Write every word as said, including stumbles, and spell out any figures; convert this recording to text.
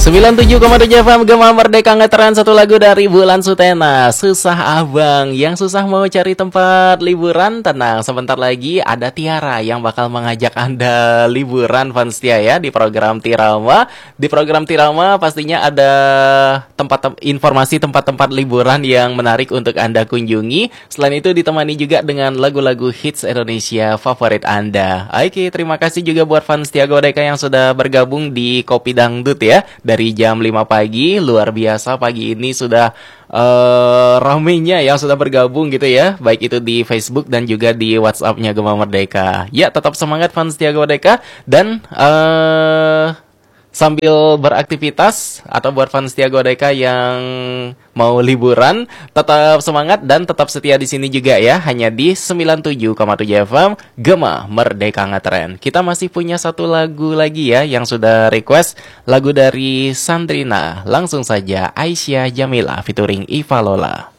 sembilan puluh tujuh koma tujuh F M Gema Merdeka ngeteran satu lagu dari Bulan Sutena, Susah Abang. Yang susah mau cari tempat liburan, tenang, sebentar lagi ada Tiara yang bakal mengajak Anda liburan fans setia ya di program Tirama. Di program Tirama pastinya ada tempat informasi tempat-tempat liburan yang menarik untuk Anda kunjungi. Selain itu ditemani juga dengan lagu-lagu hits Indonesia favorit Anda. Oke, terima kasih juga buat fans setia Godeka yang sudah bergabung di Kopi Dangdut ya. Dari jam lima pagi, luar biasa pagi ini sudah uh, ramenya yang sudah bergabung gitu ya. Baik itu di Facebook dan juga di WhatsApp-nya Gema Merdeka. Ya, tetap semangat fans setia Godeka. Dan uh, sambil beraktivitas atau buat fans setia Godeka yang mau liburan, tetap semangat dan tetap setia di sini juga ya. Hanya di sembilan puluh tujuh koma tujuh F M Gema Merdeka Ngetren. Kita masih punya satu lagu lagi ya yang sudah request, lagu dari Sandrina. Langsung saja Aisyah Jamila featuring Iva Lola.